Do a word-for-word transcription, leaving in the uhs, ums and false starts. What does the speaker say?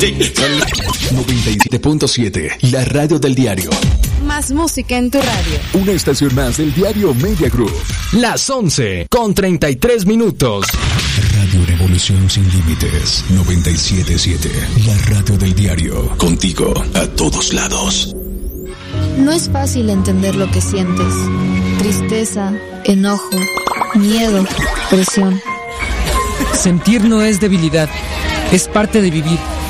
noventa y siete punto siete, la radio del diario. Más música en tu radio. Una estación más del diario Media Group. Las once con treinta y tres minutos. Radio Revolución Sin Límites, noventa y siete punto siete, la radio del diario. Contigo a todos lados. No es fácil entender lo que sientes. Tristeza, enojo, miedo, presión. Sentir no es debilidad, es parte de vivir.